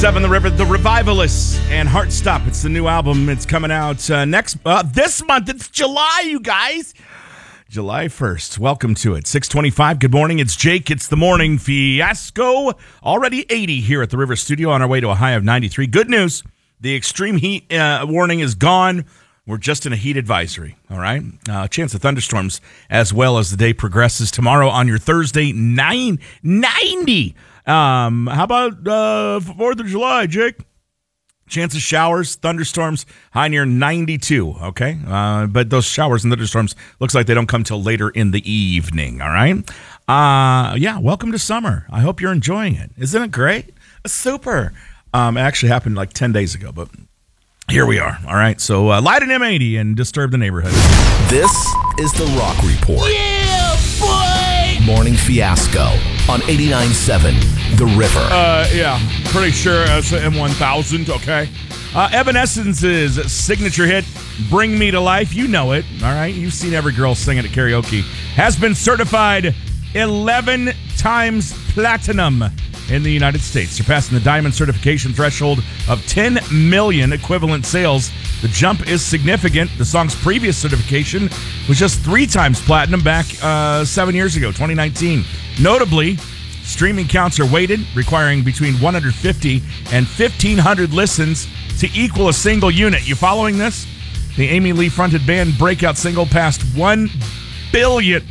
Seven, the River, the Revivalists, and Heartstop. It's the new album. It's coming out this month. It's July, you guys. July 1st. Welcome to it. 6:25. Good morning. It's Jake. It's the morning fiasco. Already 80 here at the River Studio on our way to a high of 93. Good news. The extreme heat warning is gone. We're just in a heat advisory. All right. Chance of thunderstorms as well as the day progresses. Tomorrow on your Thursday, 90. How about 4th of July, Jake? Chance of showers, thunderstorms, high near 92, okay? But those showers and thunderstorms looks like they don't come till later in the evening, all right? Yeah, welcome to summer. I hope you're enjoying it. Isn't it great? Super. It actually happened like 10 days ago, but here we are, all right? So light an M80 and disturb the neighborhood. This is the Rock Report. Yeah, boy! Morning Fiasco on 89.7 The River. Yeah, pretty sure it's an M1000, okay? Evanescence's signature hit, Bring Me to Life, you know it, all right? You've seen every girl sing it at karaoke. Has been certified 11 times platinum in the United States, surpassing the diamond certification threshold of 10 million equivalent sales. The jump is significant. The song's previous certification was just 3 times platinum back 7 years ago, 2019. Notably, streaming counts are weighted, requiring between 150 and 1,500 listens to equal a single unit. You following this? The Amy Lee-fronted band breakout single passed 1 billion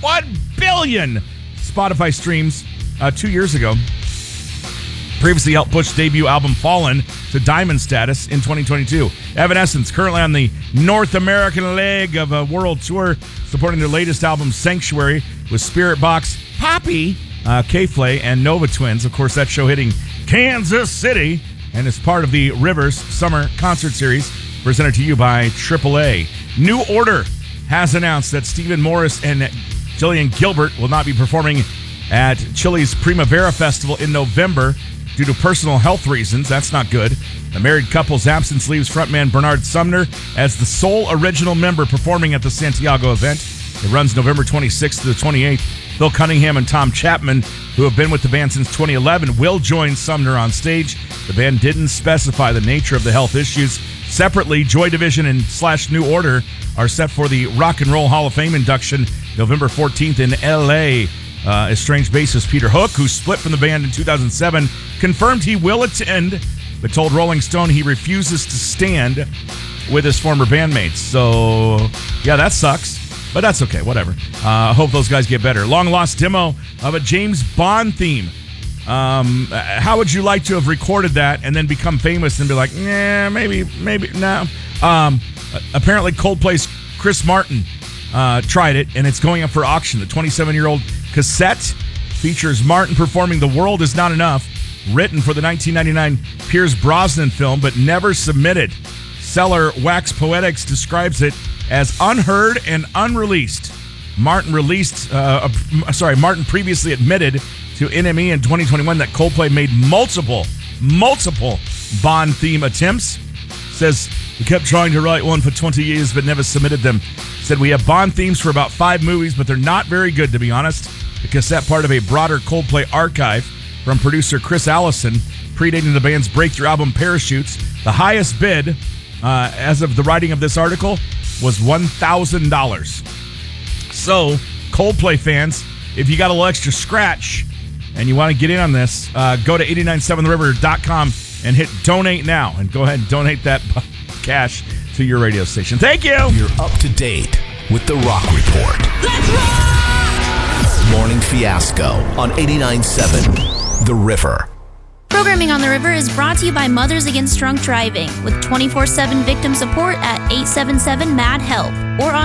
Spotify streams 2 years ago. Previously helped push debut album Fallen to diamond status in 2022. Evanescence currently on the North American leg of a world tour, supporting their latest album Sanctuary with Spirit Box, Poppy, K-Flay, and Nova Twins. Of course, that show hitting Kansas City and is part of the Rivers Summer Concert Series presented to you by AAA. New Order has announced that Stephen Morris and Jillian Gilbert will not be performing at Chili's Primavera Festival in November due to personal health reasons. That's not good. The married couple's absence leaves frontman Bernard Sumner as the sole original member performing at the Santiago event. It runs November 26th to the 28th. Phil Cunningham and Tom Chapman, who have been with the band since 2011, will join Sumner on stage. The band didn't specify the nature of the health issues. Separately, Joy Division and / New Order are set for the Rock and Roll Hall of Fame induction November 14th in L.A. Estranged bassist Peter Hook, who split from the band in 2007, confirmed he will attend, but told Rolling Stone he refuses to stand with his former bandmates. So, yeah, that sucks, but that's okay, whatever. Hope those guys get better. Long-lost demo of a James Bond theme. How would you like to have recorded that and then become famous and be like, maybe, no. Apparently, Coldplay's Chris Martin tried it, and it's going up for auction. The 27-year-old cassette features Martin performing The World Is Not Enough, written for the 1999 Pierce Brosnan film, but never submitted. Seller Wax Poetics describes it as unheard and unreleased. Martin previously admitted to NME in 2021 that Coldplay made multiple Bond theme attempts. Says, we kept trying to write one for 20 years but never submitted them. Said, we have Bond themes for about 5 movies, but they're not very good, to be honest. The cassette part of a broader Coldplay archive from producer Chris Allison, predating the band's breakthrough album Parachutes. The highest bid, as of the writing of this article, was $1,000. So, Coldplay fans, if you got a little extra scratch and you want to get in on this, go to 897theriver.com and hit donate now, and go ahead and donate that cash to your radio station. Thank you. You're up to date with the Rock Report. Let's rock! Morning Fiasco on 89.7 The River. Programming on the River is brought to you by Mothers Against Drunk Driving with 24/7 victim support at 877-MAD-HELP or on